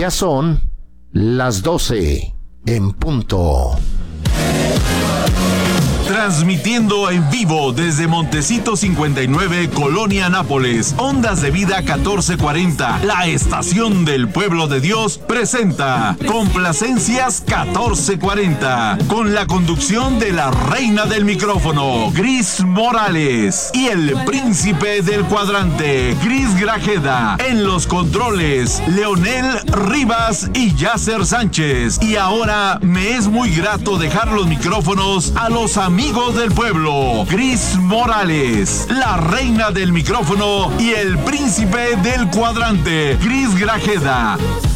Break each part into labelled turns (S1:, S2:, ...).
S1: Ya son las 12 en punto.
S2: Transmitiendo en vivo desde Montecito 59, Colonia Nápoles, Ondas de Vida 1440, la estación del pueblo de Dios, presenta Complacencias 1440, con la conducción de la reina del micrófono, Gris Morales, y el príncipe del cuadrante, Gris Grajeda. En los controles, Leonel Rivas y Yasser Sánchez. Y ahora me es muy grato dejar los micrófonos a los amigos del pueblo, Gris Morales, la reina del micrófono y el príncipe del cuadrante, Gris Grajeda.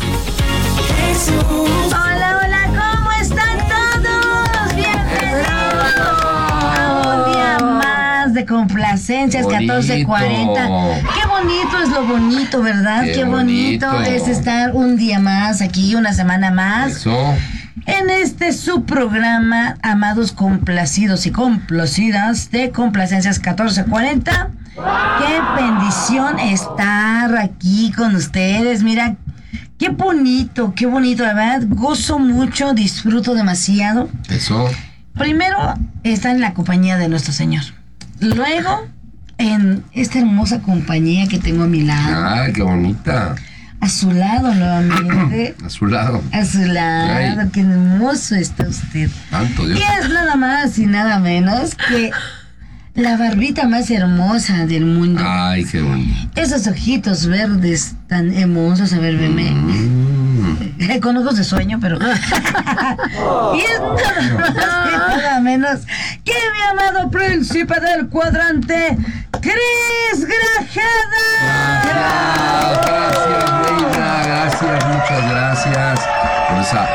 S3: Hola, hola, ¿cómo están todos? Bienvenidos a un día más de Complacencias 1440. Qué bonito es lo bonito, ¿verdad? Qué bonito es estar un día más aquí, una semana más.
S4: Eso.
S3: En este subprograma, amados complacidos y complacidas de Complacencias 1440. Qué bendición estar aquí con ustedes. Mira, qué bonito, la verdad. Gozo mucho, disfruto demasiado.
S4: Eso.
S3: Primero, está en la compañía de nuestro Señor. Luego, en esta hermosa compañía que tengo a mi lado.
S4: Ay, qué bonita.
S3: A su lado nuevamente.
S4: A su lado.
S3: A su lado. Ay. Qué hermoso está usted.
S4: Tanto Dios.
S3: Y es nada más y nada menos que la barbita más hermosa del mundo.
S4: Ay, qué bonito.
S3: Esos ojitos verdes tan hermosos, a ver, veme. Con ojos de sueño, pero... Y es nada más y nada menos que mi amado príncipe del cuadrante, Gris Grajeda.
S4: Gracias, reina. Gracias, muchas gracias por esa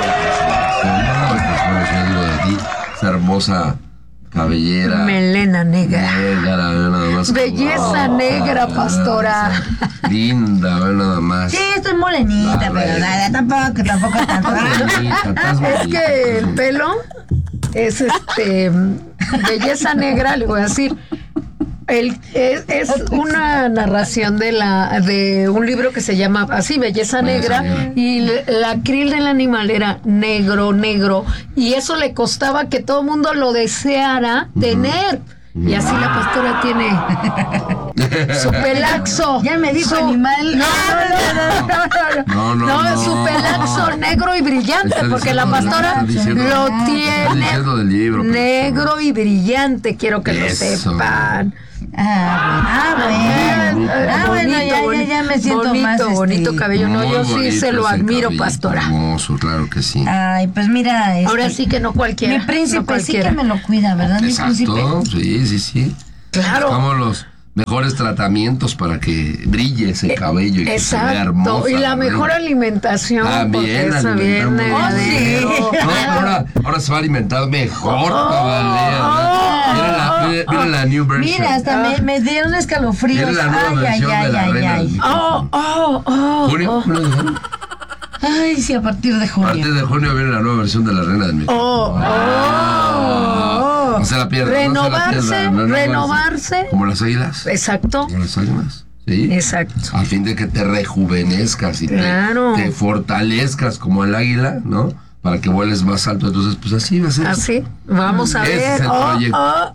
S4: esa hermosa cabellera.
S5: Melena negra.
S4: Negra, nada más.
S5: Belleza negra, pastora.
S4: Linda, nada más.
S3: Sí, estoy morenita, pero nada, tampoco tanto.
S5: Es que el pelo es belleza negra, le voy a decir. Es una narración de un libro que se llama así, Belleza Negra, y la acril del animal era negro, y eso le costaba que todo el mundo lo deseara tener. Y así la pastora tiene su pelaxo.
S3: Ya me dijo animal.
S5: No, su pelaxo negro y brillante, porque la pastora lo tiene negro y brillante, quiero que lo sepan.
S3: Bueno, ya me siento
S5: bonito,
S3: más
S5: bonito cabello. No, yo sí se lo admiro, pastora.
S4: Hermoso, claro que sí.
S3: Ay, pues mira,
S5: ahora sí que no cualquiera.
S3: Mi príncipe
S5: no cualquiera.
S3: sí que me lo cuida, ¿verdad?
S4: Exacto,
S3: Mi príncipe.
S4: sí.
S5: Claro.
S4: Buscamos los mejores tratamientos para que brille ese cabello y que se vea hermoso.
S5: Y la mejor alimentación.
S4: También
S5: eso viene
S4: ahora se va a alimentar mejor, Mira la new version.
S3: Mira, hasta me dieron escalofríos.
S4: Mira la nueva versión de la reina del micrófono. ¿Junio?
S3: Ay, sí, a partir de junio.
S4: A partir de junio viene la nueva versión de la reina del micrófono. No se la pierda.
S5: Renovarse.
S4: Como las águilas.
S5: Exacto.
S4: Como las águilas. Sí.
S5: Exacto.
S4: A fin de que te rejuvenezcas y te fortalezcas como el águila, ¿no? Para que vueles más alto. Entonces, pues así va a ser.
S5: Así. Vamos a ver.
S4: Es el proyecto.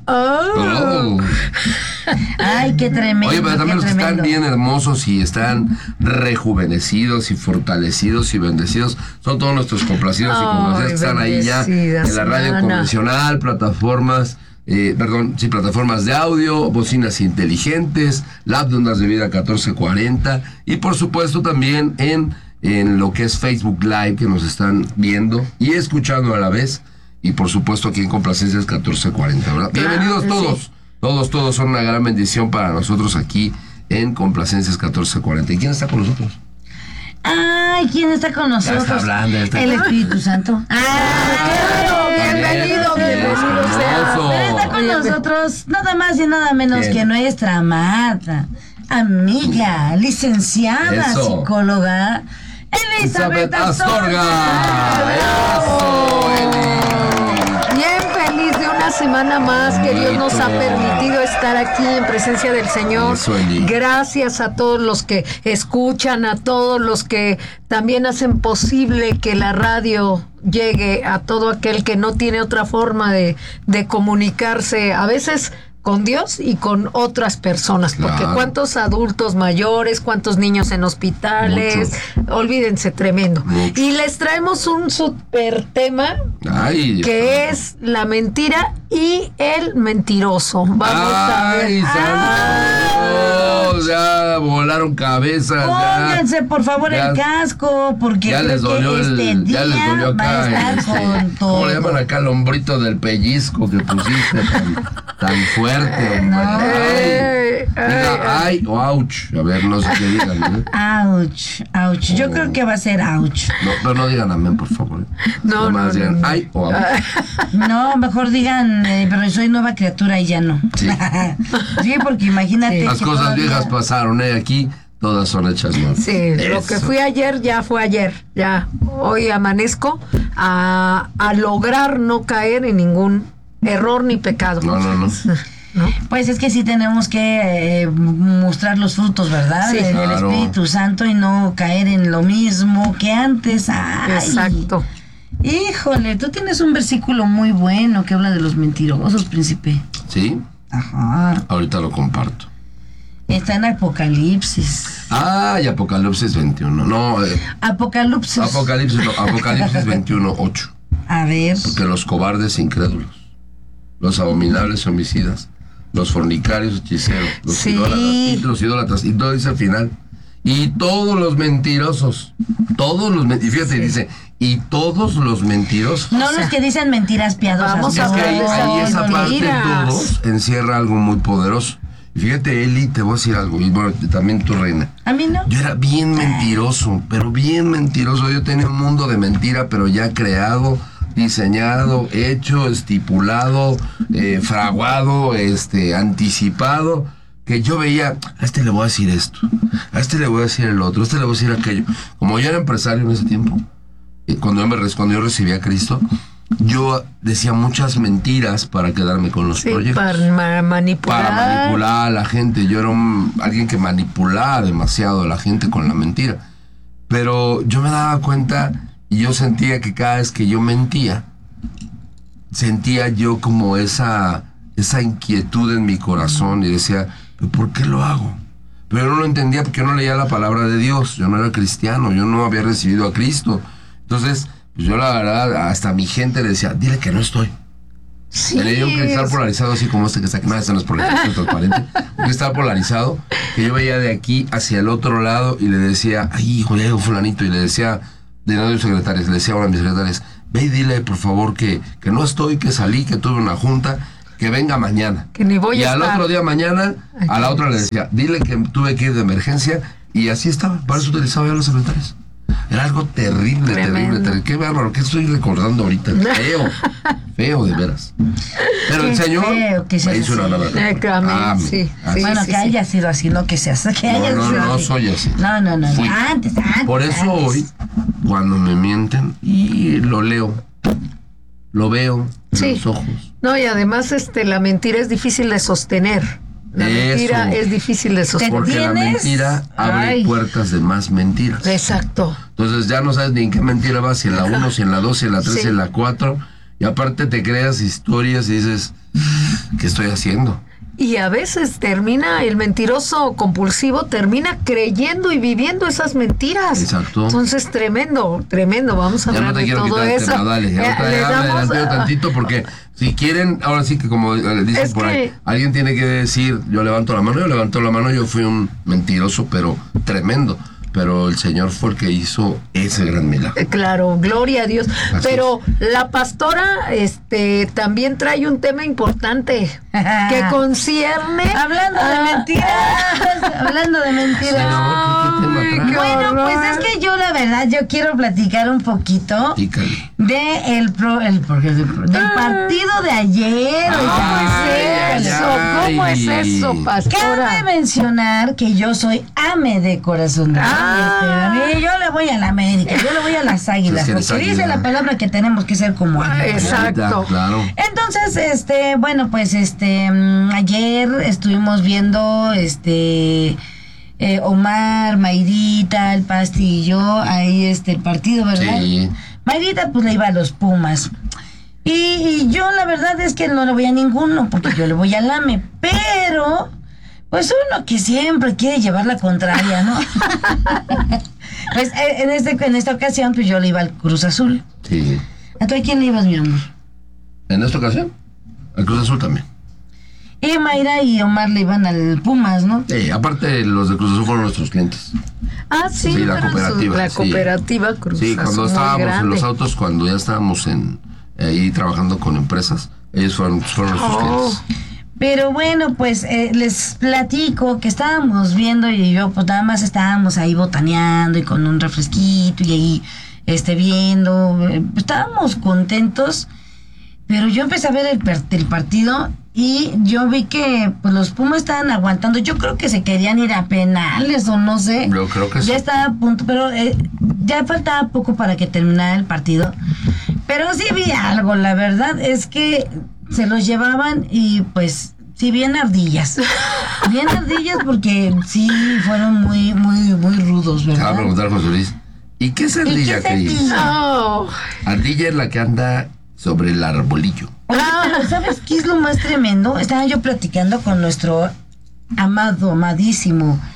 S3: Ay, qué tremendo.
S4: Oye, pero también los que están bien hermosos y están rejuvenecidos y fortalecidos y bendecidos son todos nuestros complacidos y complacidas que están ahí ya en la radio convencional, plataformas de audio, bocinas inteligentes, la app de Ondas de Vida 1440 y por supuesto también en lo que es Facebook Live, que nos están viendo y escuchando a la vez, y por supuesto aquí en Complacencias 1440, ¿verdad? Bienvenidos todos. Sí. Todos son una gran bendición para nosotros aquí en Complacencias 1440. ¿Y quién está con nosotros?
S3: Ay, ¿quién está con nosotros?
S4: Ya está hablando,
S3: el Espíritu Santo.
S5: Claro, bienvenido.
S3: Está con nosotros nada más y nada menos que nuestra amada amiga, licenciada psicóloga, Elizabeth Astorga.
S5: Bien feliz de una semana más que Dios nos ha permitido estar aquí en presencia del Señor. Gracias a todos los que escuchan, a todos los que también hacen posible que la radio llegue a todo aquel que no tiene otra forma de comunicarse, a veces con Dios y con otras personas, porque
S4: claro.
S5: Cuántos adultos mayores, cuántos niños en hospitales, olvídense, tremendo.
S4: Mucho.
S5: Y les traemos un super tema que es la mentira y el mentiroso. Vamos a ver.
S4: Ya volaron cabezas.
S3: Pónganse por favor el casco, porque
S4: ya les dolió
S3: ya les dolió
S4: acá. ¿Cómo le llaman acá el hombrito del pellizco que pusiste tan fuerte? Ay o ouch. A ver, no sé qué digan.
S3: Ouch. Yo creo que va a ser ouch.
S4: No, pero no digan amén, por favor.
S5: No,
S4: digan ay o ouch.
S3: No, mejor digan, pero soy nueva criatura y ya no.
S4: Sí,
S3: sí, porque imagínate.
S4: Las cosas viejas pasaron, aquí todas son hechas nuevas.
S5: Sí, lo que fui ayer ya fue ayer. Ya, hoy amanezco a lograr no caer en ningún error ni pecado.
S4: No.
S5: ¿No?
S3: Pues es que sí tenemos que mostrar los frutos, ¿verdad?
S5: Sí,
S3: del
S4: claro.
S3: Espíritu Santo y no caer en lo mismo que antes. Ay,
S5: exacto.
S3: Híjole, tú tienes un versículo muy bueno que habla de los mentirosos, príncipe.
S4: ¿Sí?
S3: Ajá.
S4: Ahorita lo comparto.
S3: Está en Apocalipsis.
S4: Y Apocalipsis 21. No,
S3: Apocalipsis.
S4: Apocalipsis 21, 8.
S3: A ver.
S4: Que los cobardes incrédulos, los abominables homicidas, los fornicarios hechiceros, los idólatras, y todo dice al final. Y todos los mentirosos, y fíjate, dice, y todos los mentirosos.
S3: No los que dicen mentiras piadosas.
S5: Vamos
S4: Es que ahí esa parte de
S5: mentiras.
S4: todos encierra algo muy poderoso. Y fíjate, Eli, te voy a decir algo, y bueno, también tu reina.
S3: A mí no.
S4: Yo era bien mentiroso, pero bien mentiroso. Yo tenía un mundo de mentira, pero ya creado, diseñado, hecho, estipulado, fraguado, anticipado, que yo veía, a este le voy a decir esto, a este le voy a decir el otro, a este le voy a decir aquello. Como yo era empresario en ese tiempo, cuando yo recibí a Cristo, yo decía muchas mentiras para quedarme con los proyectos.
S5: Para manipular.
S4: Para manipular a la gente. Yo era alguien que manipulaba demasiado a la gente con la mentira. Pero yo me daba cuenta y yo sentía que cada vez que yo mentía, sentía yo como esa inquietud en mi corazón y decía, ¿pero por qué lo hago? Pero yo no lo entendía porque yo no leía la palabra de Dios, yo no era cristiano, yo no había recibido a Cristo. Entonces, pues yo la verdad, hasta a mi gente le decía, dile que no estoy.
S5: Sí,
S4: Tenía un cristal polarizado así como este que está aquí. No, este no es polarizado, es transparente. Un cristal polarizado que yo veía de aquí hacia el otro lado y le decía, ay, hijo, ya llegó fulanito. Y le decía, de nada de secretarias, le decía a una de mis secretarias, ve y dile por favor que no estoy, que salí, que tuve una junta, que venga mañana.
S5: Que ni voy
S4: y
S5: a
S4: al
S5: estar.
S4: otro día mañana, a la otra le decía, dile que tuve que ir de emergencia. Y así estaba, para eso utilizaba yo los secretarios. Era algo terrible. Qué bárbaro, ¿qué estoy recordando ahorita? Feo de veras. Pero
S3: Qué
S4: el Señor
S3: feo que
S4: me hizo una nueva
S5: Amén, sí.
S3: Bueno, que haya sido así, no que seas.
S4: No soy así.
S3: No.
S4: Fui.
S3: Antes.
S4: Por eso hoy, cuando me mienten, y lo leo, lo veo en los ojos.
S5: No, y además la mentira es difícil de sostener. La mentira es difícil de sostener.
S4: Porque la mentira abre puertas de más mentiras.
S5: Exacto.
S4: Entonces ya no sabes ni en qué mentira vas, si en la 1, si en la 2, si en la 3, si en la 4. Y aparte te creas historias y dices, ¿qué estoy haciendo?
S5: Y a veces el mentiroso compulsivo termina creyendo y viviendo esas mentiras.
S4: Exacto.
S5: Entonces, tremendo. Vamos a
S4: ya
S5: hablar
S4: no te
S5: de
S4: quiero
S5: todo
S4: quitar el
S5: eso.
S4: tema, dale. Ya me adelanté tantito porque si quieren, ahora sí que como dicen por ahí, alguien tiene que decir, yo levanto la mano, yo fui un mentiroso, pero tremendo. Pero el Señor fue el que hizo ese gran milagro.
S5: Claro, gloria a Dios.
S4: Así
S5: pero la pastora también trae un tema importante que concierne.
S3: Hablando de mentiras.
S4: Señor, ¿qué tema trae?
S3: Bueno, pues es que yo la verdad, yo quiero platicar un poquito del partido de ayer.
S5: ¿Cómo es eso, pastora?
S3: Cabe mencionar que yo soy ame de corazón. Yo le voy a la América, yo le voy a las Águilas, porque dice la palabra que tenemos que ser como Águilas.
S5: Exacto.
S4: Claro.
S3: Entonces, bueno, pues ayer estuvimos viendo Omar, Mayrita, el Pasti y yo, ahí el partido, ¿verdad?
S4: Sí.
S3: Mayrita pues le iba a los Pumas. Y yo la verdad es que no le voy a ninguno, porque yo le voy al AME, pero pues uno que siempre quiere llevar la contraria, ¿no? Pues en esta ocasión pues yo le iba al Cruz Azul.
S4: Sí.
S3: ¿A tú a quién le ibas, mi amor?
S4: ¿En esta ocasión? Al Cruz Azul también.
S3: Y Mayra y Omar le iban al Pumas, ¿no?
S4: Sí, aparte los de Cruz Azul fueron nuestros clientes.
S5: Sí,
S4: sí, la cooperativa.
S5: La cooperativa Cruz Azul.
S4: Sí, cuando estábamos en los autos, cuando ya estábamos ahí trabajando con empresas, ellos fueron nuestros clientes.
S3: Pero bueno, pues les platico que estábamos viendo y yo pues nada más estábamos ahí botaneando y con un refresquito y ahí viendo, estábamos contentos, pero yo empecé a ver el partido y yo vi que pues los Pumas estaban aguantando. Yo creo que se querían ir a penales o no sé.
S4: Yo creo que sí.
S3: Ya estaba a punto, pero ya faltaba poco para que terminara el partido. Pero sí vi algo, la verdad es que se los llevaban y pues sí, bien ardillas. Bien ardillas porque sí fueron muy, muy, muy rudos, ¿verdad?
S4: Te va a preguntar, José Luis, ¿y qué es ardilla, Cris? Ardilla es la que anda sobre el arbolillo.
S3: Oye, pero ¿sabes qué es lo más tremendo? Estaba yo platicando con nuestro amadísimo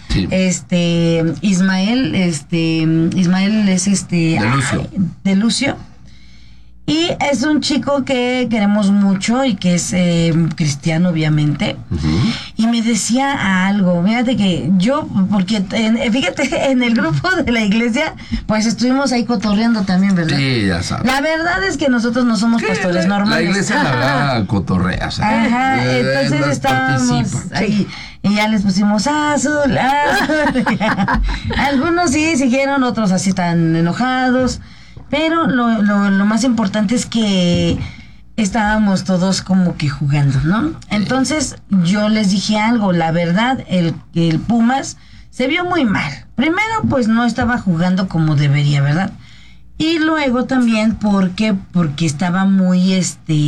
S3: Ismael. Ismael es de Lucio. Y es un chico que queremos mucho y que es cristiano, obviamente. Uh-huh. Y me decía algo, fíjate que yo, porque fíjate, en el grupo de la iglesia, pues estuvimos ahí cotorreando también, ¿verdad?
S4: Sí, ya sabes.
S3: La verdad es que nosotros no somos pastores normales.
S4: La iglesia la cotorrea, ¿sabes?
S3: Ajá, entonces estábamos ahí. Y ya les pusimos azul. Algunos sí siguieron, otros así tan enojados. Pero lo más importante es que estábamos todos como que jugando, ¿no? Entonces yo les dije algo, la verdad, el Pumas se vio muy mal. Primero, pues no estaba jugando como debería, ¿verdad? Y luego también porque estaba muy,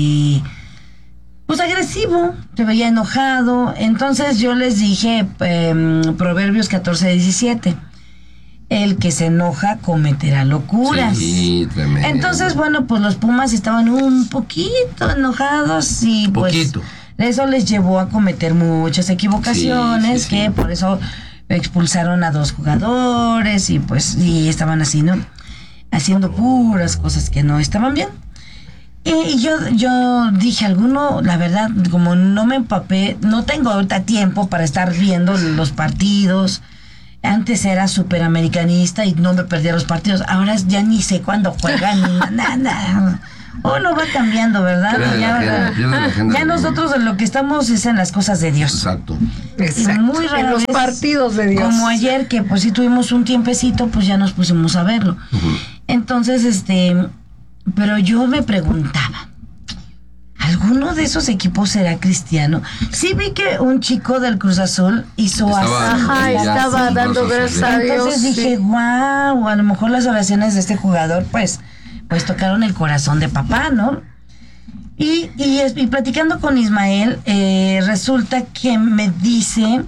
S3: pues agresivo, se veía enojado. Entonces yo les dije, Proverbios 14:17. El que se enoja cometerá locuras.
S4: Sí, tremendo.
S3: Entonces, bueno, pues los Pumas estaban un poquito enojados y pues eso les llevó a cometer muchas equivocaciones, que por eso expulsaron a 2 jugadores y pues estaban así, ¿no? Haciendo puras cosas que no estaban bien. Y yo dije, la verdad, como no me empapé, no tengo ahorita tiempo para estar viendo los partidos. Antes era súper americanista y no me perdía los partidos. Ahora ya ni sé cuándo juegan ni nada. Uno va cambiando, ¿verdad? Ya nosotros en lo que estamos es en las cosas de Dios.
S4: Exacto.
S3: Muy raro.
S5: En los partidos de Dios.
S3: Como ayer, que pues sí tuvimos un tiempecito, pues ya nos pusimos a verlo. Uh-huh. Entonces, pero yo me preguntaba, ¿alguno de esos equipos será cristiano? Sí vi que un chico del Cruz Azul estaba
S5: dando gracias a Dios.
S3: Entonces dije, wow, a lo mejor las oraciones de este jugador pues tocaron el corazón de papá, ¿no? Y platicando con Ismael, resulta que me dice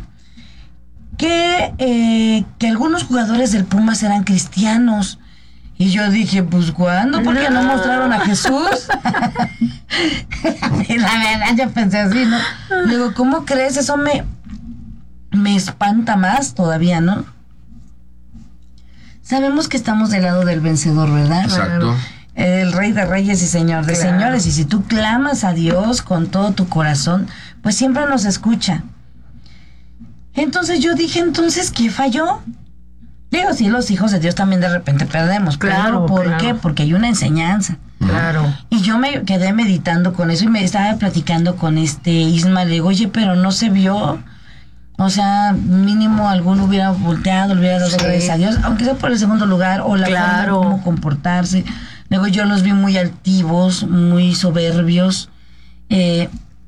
S3: que algunos jugadores del Pumas eran cristianos. Y yo dije, pues, ¿cuándo? ¿Por qué no mostraron a Jesús? La verdad, yo pensé así, ¿no? Digo, ¿cómo crees? Eso me espanta más todavía, ¿no? Sabemos que estamos del lado del vencedor, ¿verdad?
S4: Exacto.
S3: El Rey de Reyes y Señor de Señores. Y si tú clamas a Dios con todo tu corazón, pues siempre nos escucha. Entonces yo dije, ¿entonces qué falló? Digo, sí, los hijos de Dios también de repente perdemos. Claro, ¿por qué? Porque hay una enseñanza.
S5: Claro.
S3: Y yo me quedé meditando con eso y me estaba platicando con Isma. Le digo, oye, pero no se vio. O sea, mínimo alguno hubiera volteado, le hubiera dado gracias a Dios, aunque sea por el segundo lugar, o la forma de cómo comportarse. Luego yo los vi muy altivos, muy soberbios. Y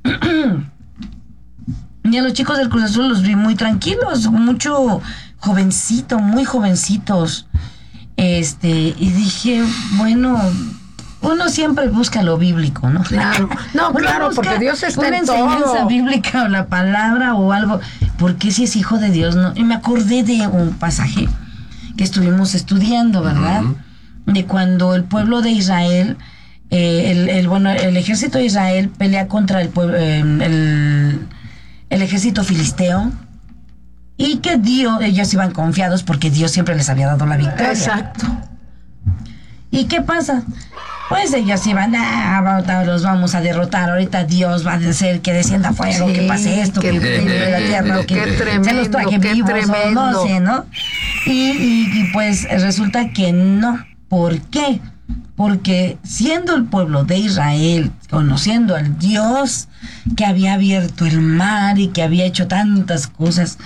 S3: a los chicos del Cruz Azul los vi muy tranquilos, mucho jovencito, muy jovencitos. Y dije, bueno, uno siempre busca lo bíblico, ¿no?
S5: Claro, no, claro, porque Dios está en todo.
S3: Una enseñanza bíblica o la palabra o algo, porque si es hijo de Dios, ¿no? Y me acordé de un pasaje que estuvimos estudiando, ¿verdad? De cuando el pueblo de Israel, el ejército de Israel pelea contra el pueblo, el ejército filisteo, y que ellos iban confiados porque Dios siempre les había dado la victoria.
S5: Exacto. ¿
S3: ¿Y qué pasa? Pues ellos iban, los vamos a derrotar, ahorita Dios va a hacer que descienda fuego, que pase esto, que de la tierra, que
S5: tremendo,
S3: se los traje vivos, o no sé, ¿no? Y pues resulta que no. ¿Por qué? Porque siendo el pueblo de Israel, conociendo al Dios que había abierto el mar y que había hecho tantas cosas,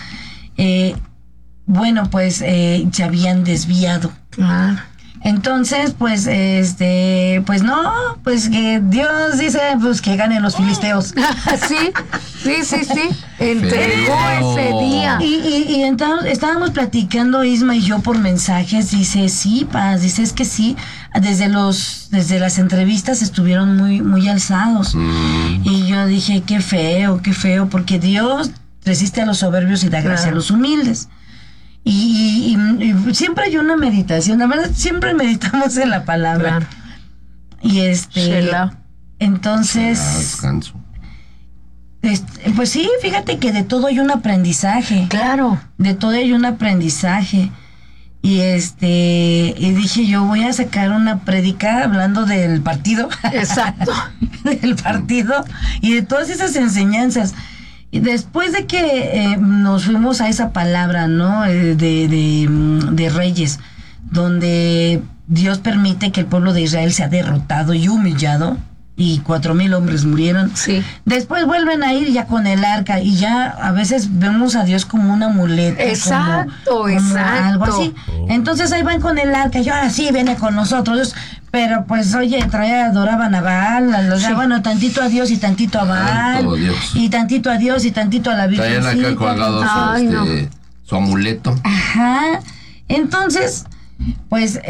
S3: pues se habían desviado.
S5: Claro.
S3: Entonces, pues que Dios dice, pues que ganen los filisteos.
S5: Sí. Entregó ese día.
S3: Y entonces estábamos platicando Isma y yo por mensajes. Dice, sí, Paz, dice, es que sí. Desde las entrevistas estuvieron muy, muy alzados. Y yo dije, qué feo, porque Dios resiste a los soberbios y da gracia a los humildes. Y siempre hay una meditación, la verdad, siempre meditamos en la palabra.
S5: Claro.
S3: Y entonces,
S4: descanso.
S3: Pues sí, fíjate que de todo hay un aprendizaje.
S5: Claro.
S3: De todo hay un aprendizaje. Y dije, yo voy a sacar una prédica hablando del partido.
S5: Exacto.
S3: Del partido y de todas esas enseñanzas. Y después de que nos fuimos a esa palabra, ¿no? De Reyes, donde Dios permite que el pueblo de Israel sea derrotado y humillado, y 4,000 hombres murieron.
S5: Sí.
S3: Después vuelven a ir ya con el arca, y ya a veces vemos a Dios como un amuleto.
S5: Exacto.
S3: Algo así. Entonces ahí van con el arca, y ahora sí viene con nosotros. Pero pues, oye, adoraban a Baal, bueno, tantito a Dios y tantito a Baal, y tantito a Dios y tantito a la Virgen.
S4: Traían acá colgado su amuleto.
S3: Ajá. Entonces, pues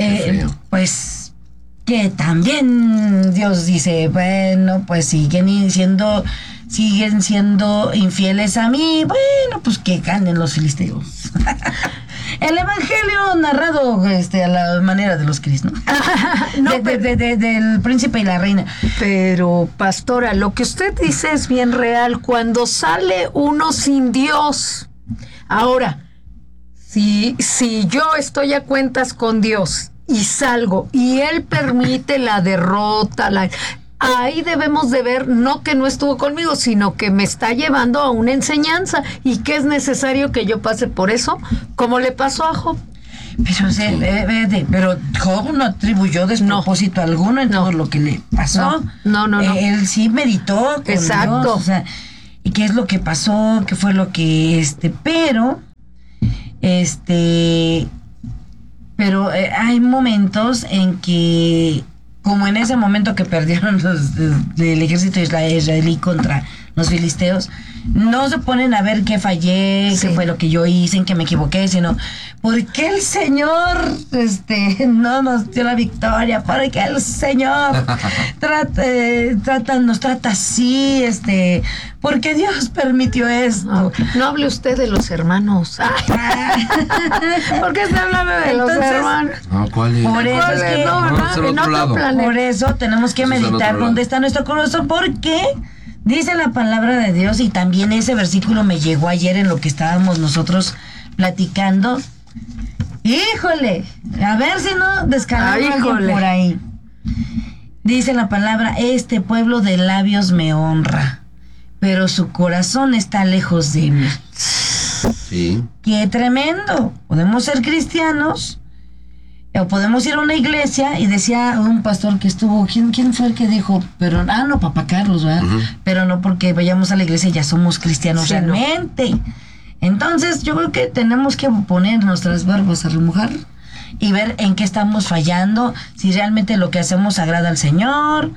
S3: que también Dios dice, bueno, pues siguen siendo infieles a mí, bueno, pues que ganen los filisteos. El evangelio narrado a la manera de los Cris, ¿no? Del príncipe y la reina.
S5: Pero, pastora, lo que usted dice es bien real. Cuando sale uno sin Dios. Ahora, si yo estoy a cuentas con Dios y salgo y Él permite la derrota, ahí debemos de ver, no que no estuvo conmigo, sino que me está llevando a una enseñanza y que es necesario que yo pase por eso, como le pasó a Job.
S3: Pero Job no atribuyó despropósito alguno en todo lo que le pasó.
S5: No.
S3: Él sí meditó con
S5: Exacto.
S3: Dios, o sea, y qué es lo que pasó, qué fue lo que pero hay momentos en que, como en ese momento que perdieron el ejército israelí contra los filisteos, no se ponen a ver qué fallé, qué fue lo que yo hice, en qué me equivoqué, sino ¿por qué el Señor no nos dio la victoria? ¿Por qué el Señor nos trata así? ¿Por qué Dios permitió esto?
S5: No hable usted de los hermanos. ¿Por qué está hablando de los hermanos?
S4: ¿Cuál es?
S3: Por eso es que
S5: en otro planeta.
S3: Por eso tenemos que meditar dónde está nuestro corazón, porque dice la palabra de Dios, y también ese versículo me llegó ayer en lo que estábamos nosotros platicando. Híjole, a ver si no descargamos por ahí. Dice la palabra, este pueblo de labios me honra, pero su corazón está lejos de mí.
S4: Sí.
S3: ¡Qué tremendo! Podemos ser cristianos, o podemos ir a una iglesia, y decía un pastor que estuvo, ¿quién fue el que dijo? Pero, Papá Carlos, ¿verdad? Pero no porque vayamos a la iglesia ya somos cristianos realmente. Entonces, yo creo que tenemos que poner nuestras barbas a remojar y ver en qué estamos fallando, si realmente lo que hacemos agrada al Señor,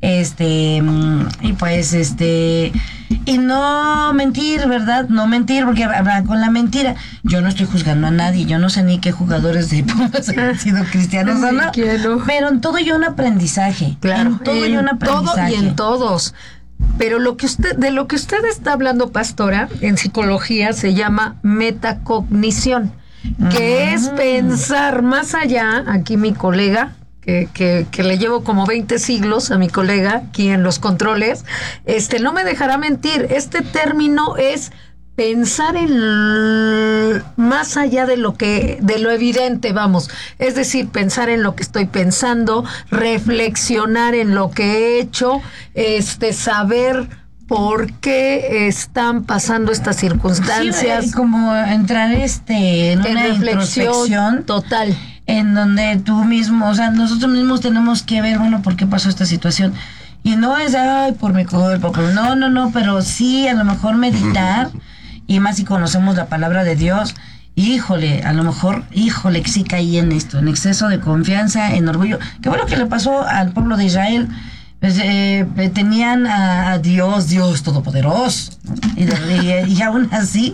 S3: y pues y no mentir, ¿verdad? No mentir, porque con la mentira, yo no estoy juzgando a nadie, yo no sé ni qué jugadores de Pumas han sido cristianos o no, pero en todo hay un aprendizaje,
S5: claro,
S3: en todo hay un aprendizaje.
S5: Todo y en todos. Pero de lo que usted está hablando, pastora, en psicología se llama metacognición, que es pensar más allá. Aquí mi colega, que le llevo como 20 siglos a mi colega aquí en los controles, no me dejará mentir, este término es pensar en más allá de lo evidente, vamos, es decir, pensar en lo que estoy pensando, reflexionar en lo que he hecho, saber por qué están pasando estas circunstancias.
S3: Sí, como entrar en una introspección
S5: total,
S3: en donde tú mismo, o sea, nosotros mismos tenemos que ver, bueno, ¿por qué pasó esta situación? Y no es, ay, por mi culpa, no, pero sí, a lo mejor meditar, y más si conocemos la palabra de Dios, a lo mejor, que sí caí en esto, en exceso de confianza, en orgullo. ¿Qué fue lo que le pasó al pueblo de Israel? Pues, tenían a Dios todopoderoso, ¿no? y aún así,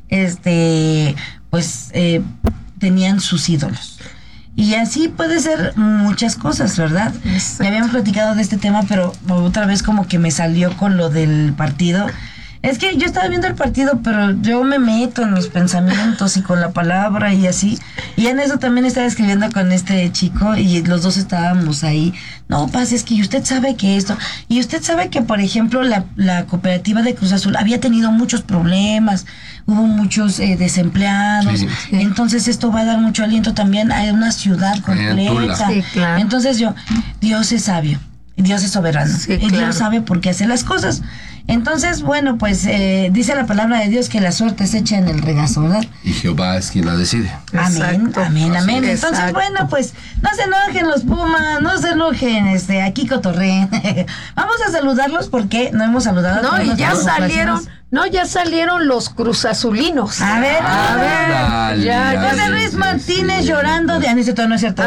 S3: tenían sus ídolos. Y así puede ser muchas cosas, ¿verdad? Exacto. Ya habíamos platicado de este tema, pero otra vez como que me salió con lo del partido. Es que yo estaba viendo el partido, pero yo me meto en mis pensamientos y con la palabra y así. Y en eso también estaba escribiendo con este chico y los dos estábamos ahí. No, es que usted sabe que esto... Y usted sabe que, por ejemplo, la cooperativa de Cruz Azul había tenido muchos problemas. Hubo muchos desempleados. Sí. Entonces esto va a dar mucho aliento también a una ciudad completa. Sí, claro. Entonces Dios es sabio. Dios es soberano. Sí, y claro. Dios sabe por qué hace las cosas. Entonces, bueno, pues dice la palabra de Dios que la suerte se echa en el regazo, ¿verdad? Y
S4: Jehová es quien la decide.
S3: Amén, amén. Entonces, bueno, pues no se enojen los Pumas, no se enojen, aquí cotorreen. Vamos a saludarlos porque no hemos saludado.
S5: No, y ya salieron los cruzazulinos.
S3: A ver.
S5: Ya.
S3: José Luis Martínez llorando de... no es cierto.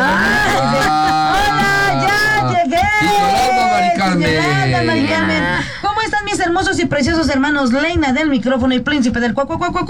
S3: Hola, ya llegué. Mari Carmen. ¿Cómo están mis hermosos y preciosos hermanos Leina del micrófono y Príncipe del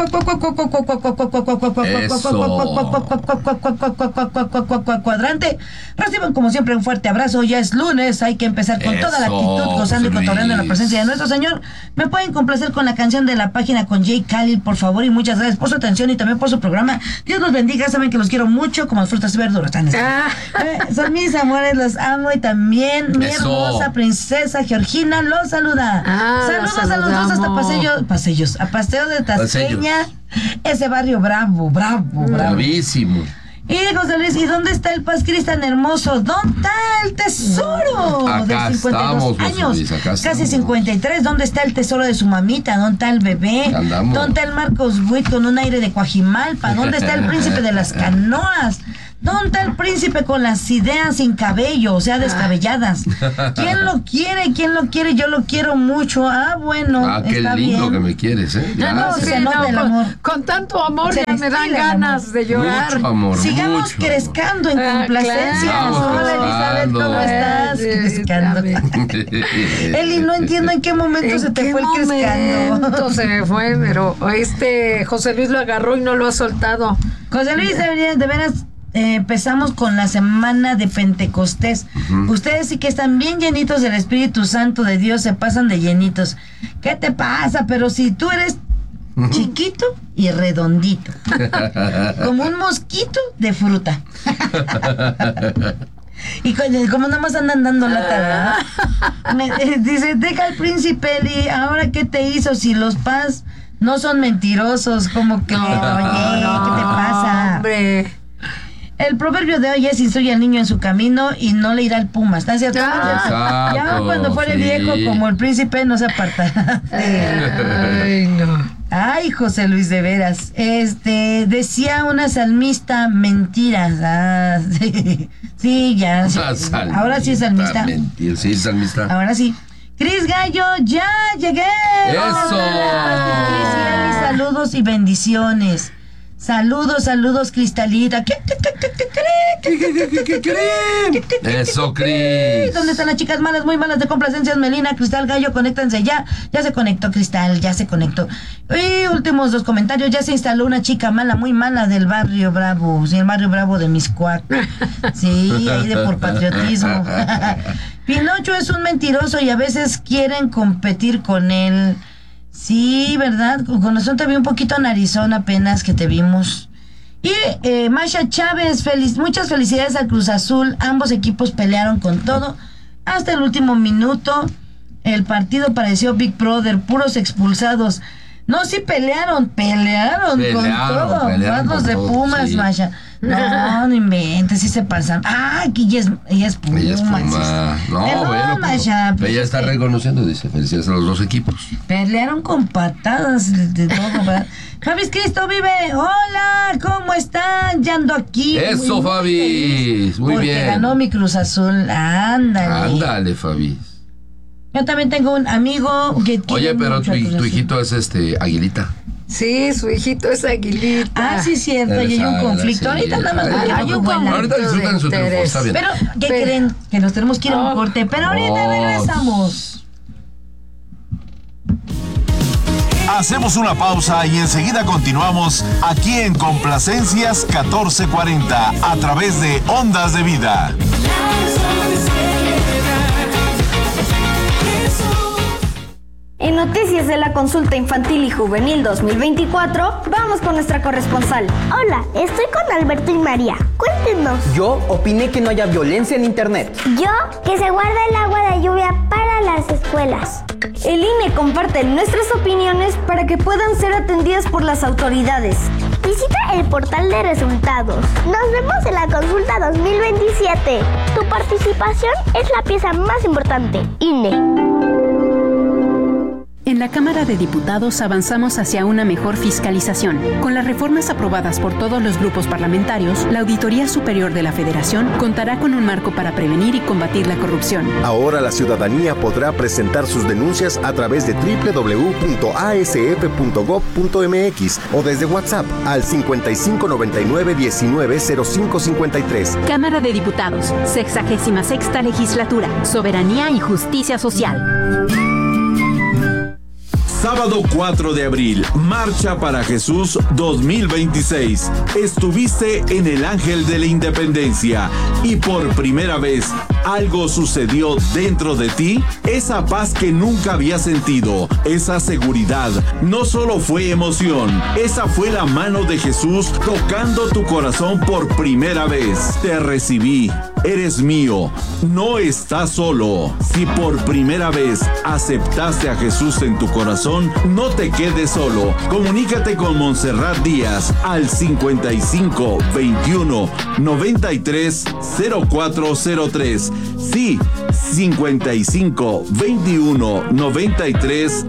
S3: cuadrante? Reciban como siempre un fuerte abrazo. Ya es lunes, hay que empezar con toda la actitud, gozando y cotorreando en la presencia de nuestro Señor. Me pueden complacer con la canción de la página con Jay Khalil, por favor, y muchas gracias por su atención y también por su programa. Dios los bendiga, saben que los quiero mucho, como las frutas y verduras. Son mis amores, los amo, y también mi hermosa princesa Georgina los saluda. Saludos a los dos hasta a Paseo de Tasqueña, ese barrio bravo.
S4: Bravísimo.
S3: Y José Luis, ¿y dónde está el Paz Cristian hermoso? ¿Dónde está el tesoro
S4: acá
S3: de 52
S4: estamos,
S3: años?
S4: Luis,
S3: Casi 53. ¿Dónde está el tesoro de su mamita? ¿Dónde está el bebé?
S4: Andamos.
S3: ¿Dónde está el Marcos Witt con un aire de Coajimalpa? ¿Dónde está el príncipe de las canoas? ¿Dónde está el príncipe con las ideas sin cabello, o sea, descabelladas? ¿Quién lo quiere? Yo lo quiero mucho. Bueno,
S4: qué
S3: está
S4: lindo
S3: bien.
S4: Que me quieres, ¿eh?
S3: El amor.
S5: Con tanto amor ya me dan ganas de llorar.
S4: Mucho amor,
S3: sigamos crezcando en complacencias.
S5: Claro.
S3: Hola, Elizabeth, ¿cómo estás? Crezcando. Eli, no entiendo en qué momento se te fue el crezcando.
S5: Se me fue, pero José Luis lo agarró y no lo ha soltado.
S3: José Luis, de veras... empezamos con la semana de Pentecostés. Ustedes sí que están bien llenitos del Espíritu Santo de Dios, se pasan de llenitos. ¿Qué te pasa? Pero si tú eres chiquito y redondito, como un mosquito de fruta. Y como nada más andan dando lata, dice, deja al príncipe Eli, ¿ahora qué te hizo? Si los Paz no son mentirosos, como que, oye, ¿qué te pasa?
S5: Hombre.
S3: El proverbio de hoy es: instruye al niño en su camino y no le irá al puma. ¿Está cierto? Ya cuando fuere viejo como el príncipe no se apartará.
S5: Ay, no.
S3: Ay, José Luis, de veras. Decía una salmista mentiras. Sí, ya. Ahora sí es salmista.
S4: Sí, salmista.
S3: Ahora sí. Cris Gallo, ya llegué.
S4: Eso.
S3: saludos y bendiciones. Saludos, Cristalita.
S4: Eso, Cris.
S3: ¿Dónde están las chicas malas, muy malas de complacencias? Melina, Cristal, Gallo, conéctense ya. Ya se conectó Cristal, ya se conectó. Y últimos 2 comentarios. Ya se instaló una chica mala, muy mala del barrio Bravo. Sí, el barrio Bravo de Miscuac. Sí, ahí de por patriotismo. Pinocho es un mentiroso y a veces quieren competir con él. Sí, ¿verdad? Con razón te vi un poquito narizón apenas que te vimos. Y Masha Chávez, muchas felicidades al Cruz Azul. Ambos equipos pelearon con todo hasta el último minuto. El partido pareció Big Brother, puros expulsados. No, sí pelearon con todo. Los de Pumas, sí. Masha. No inventes, sí se pasan. Aquí ella es Puma.
S4: Ella es Puma. No,
S3: Masha,
S4: pero ella está reconociendo, dice, felicidades a los 2 equipos.
S3: Pelearon con patadas de todo, ¿verdad? Fabis Cristo vive. Hola, ¿cómo están? Ya ando aquí.
S4: Eso, Fabis. Muy bien.
S3: Porque ganó mi Cruz Azul. Ándale,
S4: Fabis.
S3: Yo también tengo un amigo que tiene.
S4: Oye, pero tu hijito es Aguilita.
S5: Sí, su hijito es Aguilita.
S3: Sí, cierto, y hay un conflicto.
S4: Sí,
S3: ahorita nada más
S5: hay un conflicto.
S4: Ahorita disfrutan su triunfo, está bien.
S3: Pero, ¿qué creen? Que nos tenemos que ir a un corte. Pero ahorita regresamos.
S2: Hacemos una pausa y enseguida continuamos aquí en Complacencias 1440 a través de Ondas de Vida.
S6: En Noticias de la Consulta Infantil y Juvenil 2024, vamos con nuestra corresponsal.
S7: Hola, estoy con Alberto y María. Cuéntenos.
S8: Yo opiné que no haya violencia en internet.
S7: Yo, que se guarda el agua de lluvia para las escuelas.
S6: El INE comparte nuestras opiniones para que puedan ser atendidas por las autoridades.
S7: Visita el portal de resultados. Nos vemos en la consulta 2027. Tu participación es la pieza más importante. INE.
S9: En la Cámara de Diputados avanzamos hacia una mejor fiscalización. Con las reformas aprobadas por todos los grupos parlamentarios, la Auditoría Superior de la Federación contará con un marco para prevenir y combatir la corrupción.
S10: Ahora la ciudadanía podrá presentar sus denuncias a través de www.asf.gov.mx o desde WhatsApp al 5599-190553.
S9: Cámara de Diputados, 66ª Legislatura, Soberanía y Justicia Social.
S2: Sábado 4 de abril, Marcha para Jesús 2026. Estuviste en el Ángel de la Independencia y por primera vez algo sucedió dentro de ti. Esa paz que nunca había sentido, esa seguridad, no solo fue emoción, esa fue la mano de Jesús tocando tu corazón por primera vez. Te recibí, eres mío, no estás solo. Si por primera vez aceptaste a Jesús en tu corazón, no te quedes solo. Comunícate con Montserrat Díaz al 55 21 93 0403. Sí, 55 21 93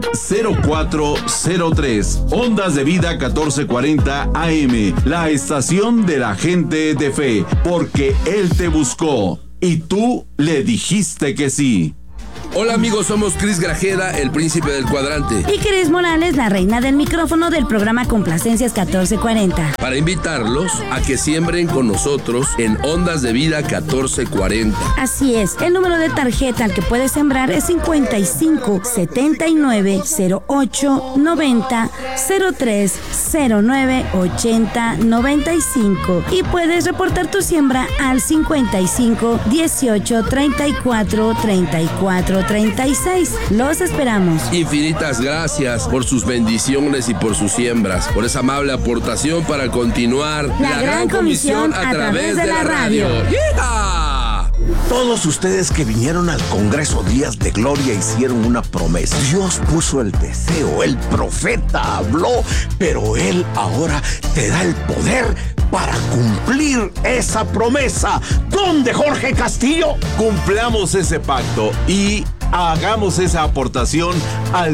S2: 0403. Ondas de Vida 1440 AM, la estación de la gente de fe, porque Él te buscó y tú le dijiste que sí.
S4: Hola amigos, somos Cris Grajeda, el príncipe del cuadrante.
S11: Y Cris Morales, la reina del micrófono del programa Complacencias 1440.
S4: Para invitarlos a que siembren con nosotros en Ondas de Vida 1440.
S11: Así es, el número de tarjeta al que puedes sembrar es 55 79 08 90 03 09 80 95. Y puedes reportar tu siembra al 55 18 34 34 36. Los esperamos.
S4: Infinitas gracias por sus bendiciones y por sus siembras, por esa amable aportación para continuar
S11: la gran comisión a través de la radio.
S4: ¡Yeah!
S1: Todos ustedes que vinieron al Congreso Días de Gloria hicieron una promesa. Dios puso el deseo, el profeta habló, pero Él ahora te da el poder para cumplir esa promesa. ¿Dónde, Jorge Castillo?
S2: Cumplamos ese pacto y Hagamos esa aportación al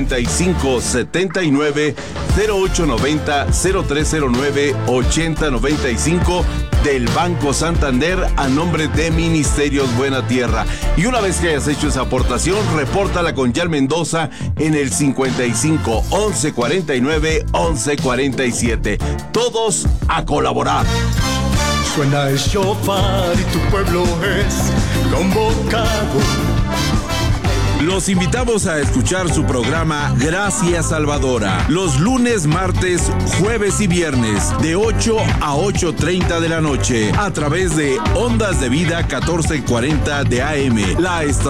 S2: 5579-0890-0309-8095 del Banco Santander a nombre de Ministerios Buena Tierra. Y una vez que hayas hecho esa aportación, repórtala con Yal Mendoza en el 55 11 49 11 47. Todos a colaborar.
S12: Suena el shofar y tu pueblo es convocado.
S2: Los invitamos a escuchar su programa Gracias Salvadora, los lunes, martes, jueves y viernes, de 8 a 8:30 de la noche, a través de Ondas de Vida 1440 de AM, la estación